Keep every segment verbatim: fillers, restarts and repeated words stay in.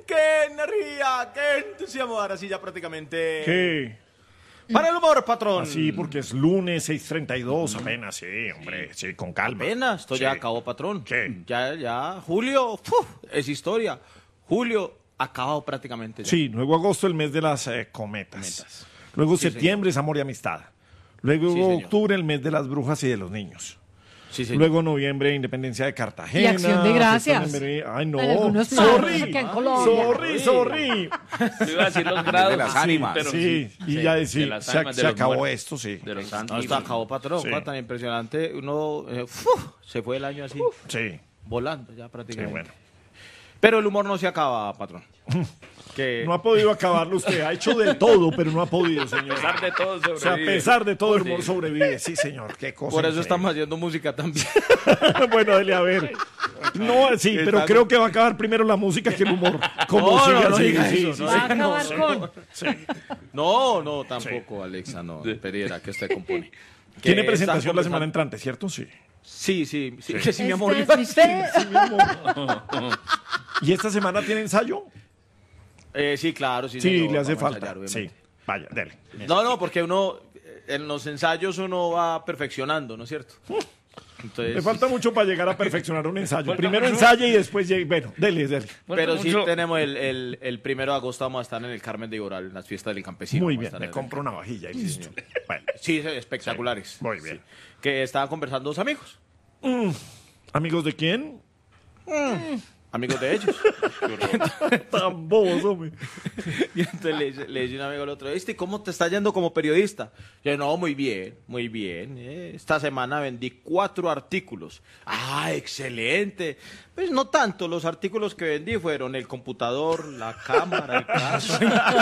qué energía, qué entusiasmo. Ahora sí, ya prácticamente... ¿Qué? Para el humor, patrón. Así, porque es lunes, seis treinta y dos, apenas, sí, hombre, sí, con calma. Apenas, esto Sí. ya acabó, patrón. ¿Qué? Ya, ya, julio, ¡fuf! Es historia. Julio acabado prácticamente ya. Sí, luego agosto, el mes de las eh, cometas. Cometas. Luego Sí, septiembre es amor y amistad. Luego Sí, señor. octubre, el mes de las brujas y de los niños. Sí, señor. Luego noviembre, independencia de Cartagena. Y Acción de Gracias. Septiembre, ay, no. En algunos Sorry, países aquí en Colombia. sorry, sorry. Yo iba a decir los grados de las ánimas. pero Sí, y sí, ya de decir, las se, ánimas, de se los acabó muertos, esto, sí. de los No, santos. esto acabó, patrón. Sí. Fue tan impresionante. Uno, eh, ¡fuf! Se fue el año así, Sí, volando ya sí, prácticamente. bueno. Pero el humor no se acaba, patrón. Que... No ha podido acabarlo usted. Ha hecho de todo, pero no ha podido, señor. A pesar de todo, O sea, a sobrevive. pesar de todo, el humor sobrevive. Sí, señor. Qué cosa. Por eso increíble. estamos haciendo música también. Bueno, dele a ver. No, sí, pero Está- creo que va a acabar primero la música que el humor. Como No, siga no, no así, diga sí, eso, sí, no Va sí. a acabar con... Sí. No, no, tampoco, Alexa, no. Pereira, que usted compone. Tiene Que presentación están la semana conversando- entrante, ¿cierto? Sí. Sí, sí, sí, que sí, mi amor. Este es usted. Sí, mi amor. ¿Y esta semana tiene ensayo? Eh, sí, claro, sí. Sí, señor, le hace vamos a falta. ensayar, Sí, obviamente. vaya, dele. No, no, porque uno, eh, en los ensayos uno va perfeccionando, ¿no es cierto? Entonces, Le falta mucho para llegar a perfeccionar un ensayo. Primero ensaye y después llegue. Bueno, dele, dele. pero sí mucho- tenemos el, el, el primero de agosto, vamos a estar en el Carmen de Iboral, en las fiestas del campesino. Muy vamos a bien, estar me en el- compro una vajilla y listo. Bueno, Sí, sí, espectaculares. muy bien. Sí. Que estaban conversando dos amigos, ¿amigos de quién? amigos de ellos. Tan bobos, hombre. Y entonces le dice, le dice un amigo al otro, ¿este cómo te está yendo como periodista? Yo, no, muy bien, muy bien. eh, Esta semana vendí cuatro artículos. Ah, excelente. Pues no tanto, los artículos que vendí fueron el computador, la cámara, el caso.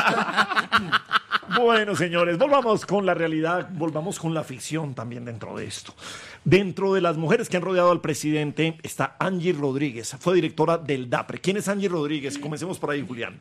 Bueno, señores, volvamos con la realidad, volvamos con la ficción también dentro de esto. Dentro de las mujeres que han rodeado al presidente está Angie Rodríguez, fue directora del DAPRE. ¿Quién es Angie Rodríguez? Comencemos por ahí, Julián.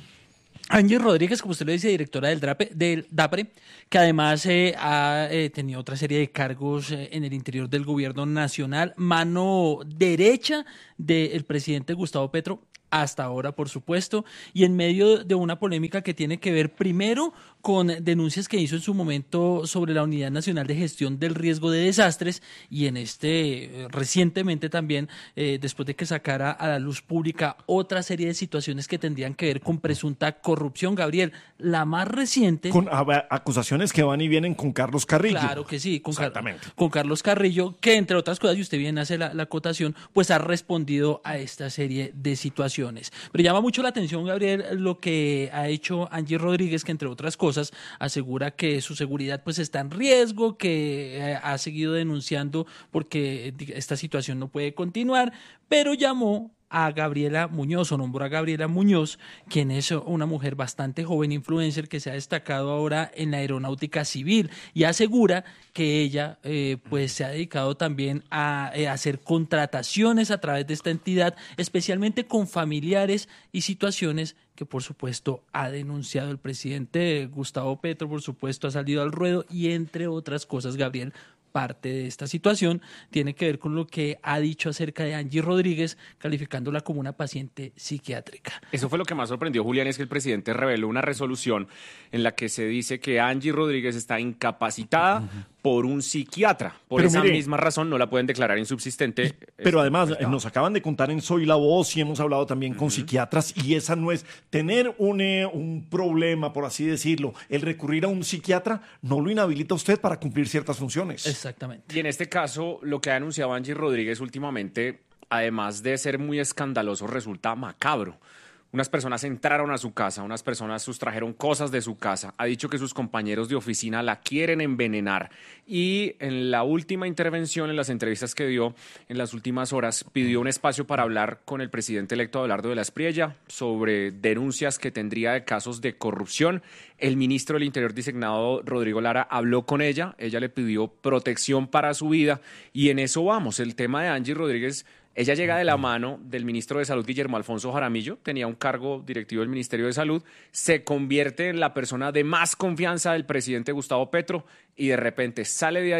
Angie Rodríguez, como usted lo dice, directora del, DRAPE, del DAPRE, que además eh, ha eh, tenido otra serie de cargos eh, en el interior del gobierno nacional, mano derecha del presidente Gustavo Petro, hasta ahora, por supuesto, y en medio de una polémica que tiene que ver primero con denuncias que hizo en su momento sobre la Unidad Nacional de Gestión del Riesgo de Desastres y en este, eh, recientemente también, eh, después de que sacara a la luz pública otra serie de situaciones que tendrían que ver con presunta corrupción. Gabriel, la más reciente... Con a- acusaciones que van y vienen con Carlos Carrillo. Claro que sí, con, Car- Exactamente. con Carlos Carrillo, que entre otras cosas, y usted bien hace la, la acotación, pues ha respondido a esta serie de situaciones. Pero llama mucho la atención, Gabriel, lo que ha hecho Angie Rodríguez, que entre otras cosas asegura que su seguridad pues está en riesgo, que eh, ha seguido denunciando porque esta situación no puede continuar, pero llamó a Gabriela Muñoz, o nombró a Gabriela Muñoz, quien es una mujer bastante joven, influencer, que se ha destacado ahora en la aeronáutica civil, y asegura que ella eh, pues se ha dedicado también a eh, hacer contrataciones a través de esta entidad, especialmente con familiares y situaciones que por supuesto ha denunciado el presidente Gustavo Petro, por supuesto ha salido al ruedo, y entre otras cosas, Gabriel, parte de esta situación tiene que ver con lo que ha dicho acerca de Angie Rodríguez, calificándola como una paciente psiquiátrica. Eso fue lo que más sorprendió, Julián, es que el presidente reveló una resolución en la que se dice que Angie Rodríguez está incapacitada uh-huh. por un psiquiatra. Por Pero esa mire, misma razón no la pueden declarar insubsistente. Pero además Estaba. nos acaban de contar en Soy la Voz y hemos hablado también con uh-huh. psiquiatras, y esa no es tener un, eh, un problema, por así decirlo. El recurrir a un psiquiatra no lo inhabilita a usted para cumplir ciertas funciones. Exactamente. Y en este caso, lo que ha anunciado Angie Rodríguez últimamente, además de ser muy escandaloso, resulta macabro. Unas personas entraron a su casa, unas personas sustrajeron cosas de su casa, ha dicho que sus compañeros de oficina la quieren envenenar, y en la última intervención, en las entrevistas que dio en las últimas horas, pidió un espacio para hablar con el presidente electo Abelardo de la Espriella sobre denuncias que tendría de casos de corrupción. El ministro del Interior designado, Rodrigo Lara, habló con ella, ella le pidió protección para su vida, y en eso vamos. El tema de Angie Rodríguez, ella llega de la mano del ministro de Salud, Guillermo Alfonso Jaramillo, tenía un cargo directivo del Ministerio de Salud, se convierte en la persona de más confianza del presidente Gustavo Petro, y de repente sale de ahí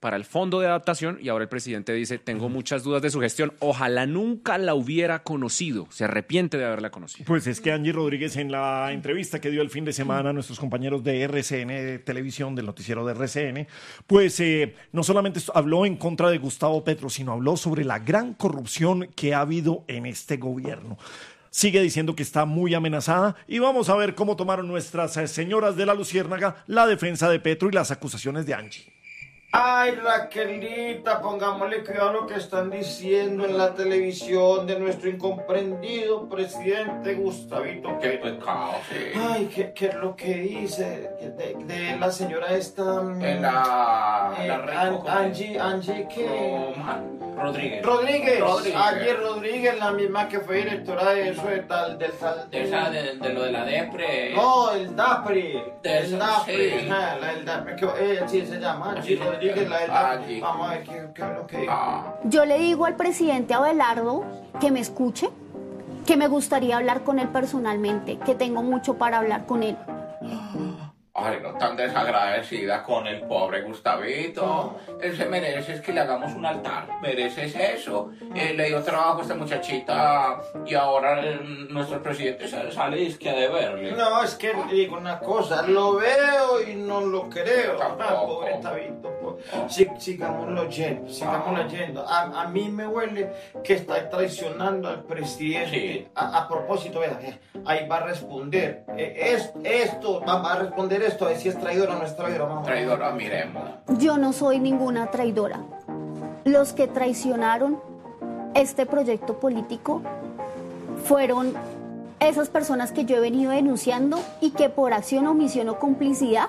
para el fondo de adaptación y ahora el presidente dice, tengo muchas dudas de su gestión, ojalá nunca la hubiera conocido, se arrepiente de haberla conocido. Pues es que Angie Rodríguez en la entrevista que dio el fin de semana a nuestros compañeros de R C N de Televisión, del noticiero de R C N, pues eh, no solamente habló en contra de Gustavo Petro, sino habló sobre la gran corrupción que ha habido en este gobierno. Sigue diciendo que está muy amenazada y vamos a ver cómo tomaron nuestras eh, señoras de la Luciérnaga la defensa de Petro y las acusaciones de Angie. Ay, Raquelita, pongámosle cuidado a lo que están diciendo en la televisión de nuestro incomprendido presidente Gustavito. Qué pecado, sí. Ay, ¿qué, qué es lo que dice de, de la señora esta? En la... eh, la An- Angie, Angie, ¿qué? Rodríguez. Rodríguez, Rodríguez. Angie Rodríguez, la misma que fue directora de eso, de tal, del tal... De, esa, de, de lo de la depre. No, el DAPRI, De el eso, DAPRI, sí. ajá, la, el DAPRI, que, eh, sí se llama, Angie Sí, Rodríguez, la del ah, DAPRI. sí. Vamos a ver qué, qué es lo que dijo. Ah. Yo le digo al presidente Abelardo que me escuche, que me gustaría hablar con él personalmente, que tengo mucho para hablar con él. Ay, no tan desagradecida con el pobre Gustavito. Él se merece es que le hagamos un altar. Mereces eso. Eh, le dio trabajo a esta muchachita y ahora el- nuestro presidente sale, sale y es que ha de verle. No, es que le digo una cosa, lo veo y no lo creo. Tampoco. Ah, pobre Tabito, po- sí, sigámoslo yendo, sigámoslo yendo. A, a mí me huele que está traicionando al presidente. Sí. A, a propósito, vea, vea, ahí va a responder. Eh, es, esto, va, va a responder esto, a ver si es traidora o no es traidora. Vamos. Traidora, miremos. Yo no soy ninguna traidora. Los que traicionaron este proyecto político fueron esas personas que yo he venido denunciando y que por acción, omisión o complicidad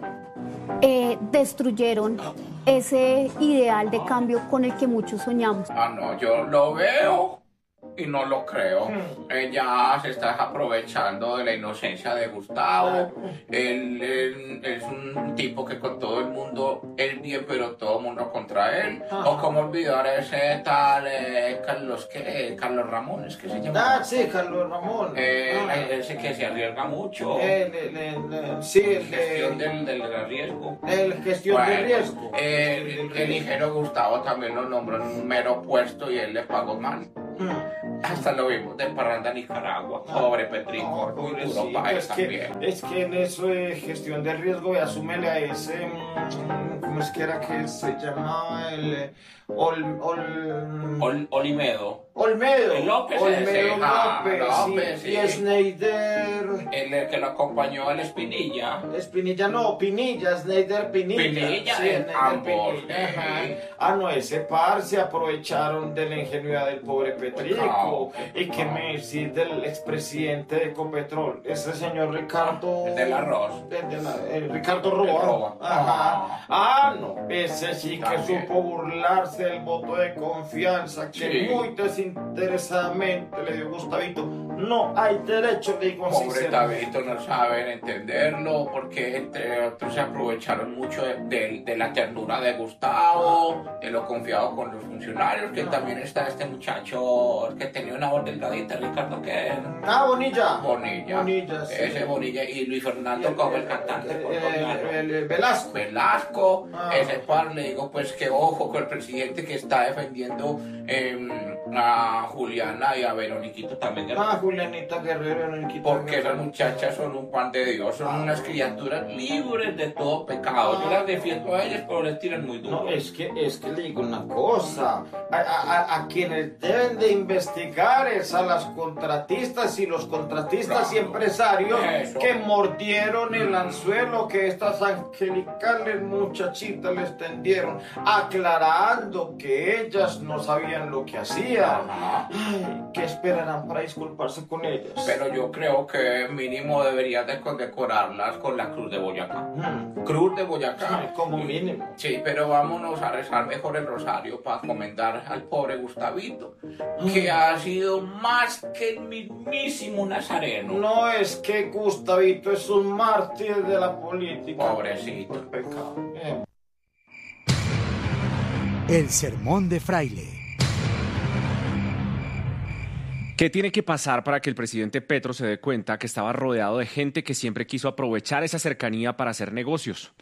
eh, destruyeron ese ideal de cambio con el que muchos soñamos. Ah, no, yo lo veo y no lo creo. Ella se está aprovechando de la inocencia de Gustavo. Él, él es un tipo que con todo el mundo es bien, pero todo el mundo contra él. O como olvidar ese tal eh, Carlos, ¿qué? Carlos Ramón, es que se llama. Ah, sí, Carlos Ramón. Eh, Ah. ese que se arriesga mucho. Eh, le- le- le- sí, el Gestión de... del, del riesgo. El gestión de Bueno, riesgo. eh, Gestión el, del riesgo. ingeniero Gustavo también lo nombró en un mero puesto y él le pagó mal. Mm. Hasta lo vimos de Parranda, Nicaragua. Pobre Petrico, No, muy duro pobrecito, para él es que, también. es que en eso de gestión de riesgo, y asúmele a ese, mm, ¿cómo es que era que se llamaba? El eh, Ol, Ol- Ol- Olimedo, Olmedo. el López Olmedo ese, ah, López, López, sí. sí. Y Schneider. el, el que lo acompañó al Espinilla. Espinilla, no, Pinilla, Schneider Pinilla. Pinilla, sí, eh, Schneider ambos, Pinilla, eh. ajá. Ah, no, ese par se aprovecharon de la ingenuidad del pobre Petrico. Pecado, ¿Y qué me decís del expresidente de Ecopetrol? Ese señor Ricardo... El del arroz. El de la- el Ricardo Roa. El Roa. Ajá. Ah, no, ese sí que También. supo burlarse del voto de confianza que Sí. muy desinteresadamente le dio Gustavito. No hay derecho, le digo así. Pobre se- Tabito, no saben entenderlo porque entre otros se aprovecharon mucho de, de- de la ternura de Gustavo, de lo confiado con los funcionarios, que también está este muchacho que tenía una voz delgadita, Ricardo, que Ah, Bonilla. Bonilla. Bonilla, sí. Ese Bonilla y Luis Fernando como el cantante. El- colombiano. el- el Velasco. Velasco, Ah. ese par le digo pues que ojo con el presidente que está defendiendo eh, a Juliana y a Veroniquito también. Ah, Julianita Guerrero, Enriquita Porque esas Guerrero. muchachas son un pan de Dios, son unas criaturas libres de todo pecado. Yo las defiendo a ellas, pero les tiran muy duro. No, es que, es que le digo una cosa, a, a- a- a quienes deben de investigar es a las contratistas y los contratistas y Claro. empresarios Eso. que mordieron el Mm. anzuelo que estas angelicales muchachitas les tendieron, aclarando que ellas no sabían lo que hacían. Ajá. Ay, ¿qué esperarán para disculparse con ellas? Pero yo creo que mínimo deberías de condecorarlas con la Cruz de Boyacá. Mm. Cruz de Boyacá. Sí, como mínimo. Sí, pero vámonos a rezar mejor el rosario para comentar al pobre Gustavito, que ha sido más que el mismísimo Nazareno. No es que Gustavito es un mártir de la política. Pobrecito. Por pecado. Eh. El sermón de Fraile. ¿Qué tiene que pasar para que el presidente Petro se dé cuenta que estaba rodeado de gente que siempre quiso aprovechar esa cercanía para hacer negocios?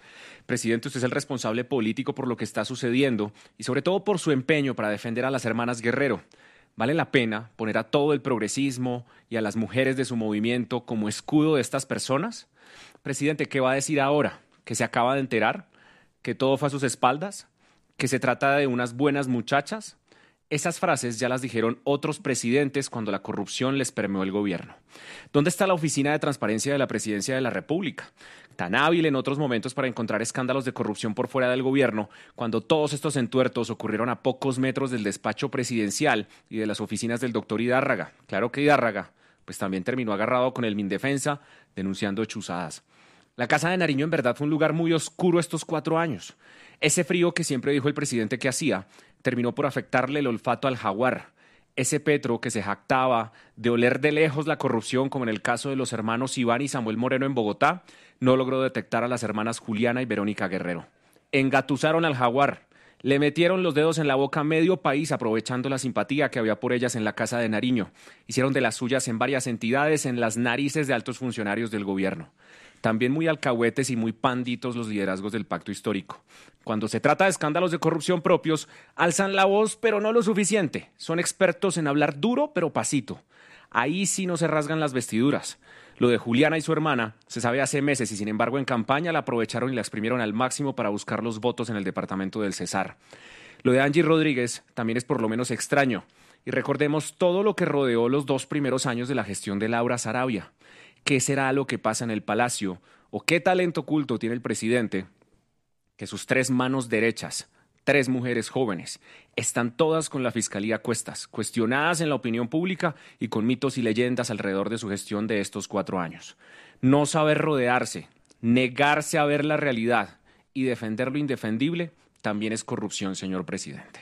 Presidente, usted es el responsable político por lo que está sucediendo y sobre todo por su empeño para defender a las hermanas Guerrero. ¿Vale la pena poner a todo el progresismo y a las mujeres de su movimiento como escudo de estas personas? Presidente, ¿qué va a decir ahora? ¿Que se acaba de enterar? ¿Que todo fue a sus espaldas? ¿Que se trata de unas buenas muchachas? Esas frases ya las dijeron otros presidentes cuando la corrupción les permeó el gobierno. ¿Dónde está la Oficina de Transparencia de la Presidencia de la República? Tan hábil en otros momentos para encontrar escándalos de corrupción por fuera del gobierno, cuando todos estos entuertos ocurrieron a pocos metros del despacho presidencial y de las oficinas del doctor Hidárraga. Claro que Hidárraga, pues también terminó agarrado con el Mindefensa denunciando chuzadas. La Casa de Nariño en verdad fue un lugar muy oscuro estos cuatro años. Ese frío que siempre dijo el presidente que hacía terminó por afectarle el olfato al jaguar. Ese Petro que se jactaba de oler de lejos la corrupción, como en el caso de los hermanos Iván y Samuel Moreno en Bogotá, no logró detectar a las hermanas Juliana y Verónica Guerrero. Engatusaron al jaguar, le metieron los dedos en la boca a medio país aprovechando la simpatía que había por ellas en la Casa de Nariño. Hicieron de las suyas en varias entidades, en las narices de altos funcionarios del gobierno. También muy alcahuetes y muy panditos los liderazgos del pacto histórico. Cuando se trata de escándalos de corrupción propios, alzan la voz, pero no lo suficiente. Son expertos en hablar duro, pero pasito. Ahí sí no se rasgan las vestiduras. Lo de Juliana y su hermana se sabe hace meses y sin embargo en campaña la aprovecharon y la exprimieron al máximo para buscar los votos en el departamento del Cesar. Lo de Angie Rodríguez también es por lo menos extraño. Y recordemos todo lo que rodeó los dos primeros años de la gestión de Laura Sarabia. ¿Qué será lo que pasa en el Palacio? ¿O qué talento oculto tiene el presidente? Que sus tres manos derechas, tres mujeres jóvenes, están todas con la fiscalía a cuestas, cuestionadas en la opinión pública y con mitos y leyendas alrededor de su gestión de estos cuatro años. No saber rodearse, negarse a ver la realidad y defender lo indefendible también es corrupción, señor presidente.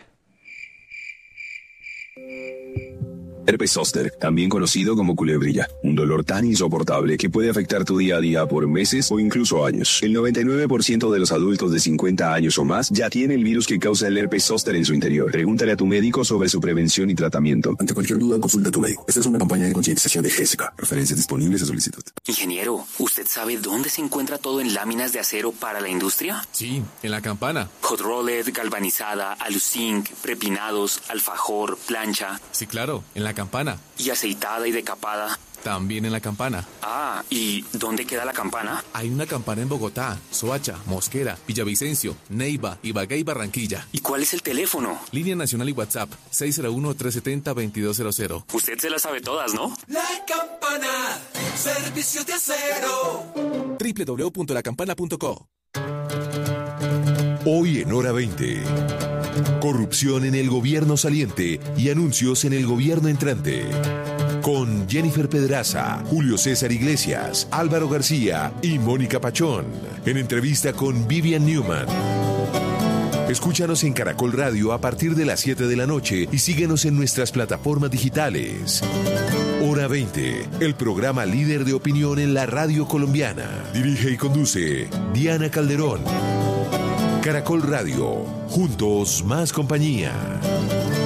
Herpes zóster, también conocido como culebrilla, un dolor tan insoportable que puede afectar tu día a día por meses o incluso años. El noventa y nueve por ciento de los adultos de cincuenta años o más ya tiene el virus que causa el herpes zóster en su interior. Pregúntale a tu médico sobre su prevención y tratamiento. Ante cualquier duda, consulta a tu médico. Esta es una campaña de concientización de Gésica. Referencias disponibles a solicitud. Ingeniero, ¿usted sabe dónde se encuentra todo en láminas de acero para la industria? Sí, en la Campana. Hot rolled, galvanizada, aluzinc, prepinados, alfajor, plancha. Sí, claro, en la Campana. ¿Y aceitada y decapada? También en la Campana. Ah, ¿y dónde queda la Campana? Hay una Campana en Bogotá, Soacha, Mosquera, Villavicencio, Neiva, Ibagué y Barranquilla. ¿Y cuál es el teléfono? Línea nacional y WhatsApp, seis cero uno, tres siete cero, dos dos cero cero. Usted se las sabe todas, ¿no? La Campana, servicios de acero. doble u doble u doble u punto la campana punto co. Hoy en Hora veinte. Corrupción en el gobierno saliente y anuncios en el gobierno entrante. Con Jennifer Pedraza, Julio César Iglesias, Álvaro García y Mónica Pachón. En entrevista con Vivian Newman. Escúchanos en Caracol Radio a partir de las siete de la noche y síguenos en nuestras plataformas digitales. Hora veinte, el programa líder de opinión en la radio colombiana. Dirige y conduce Diana Calderón. Caracol Radio, juntos más compañía.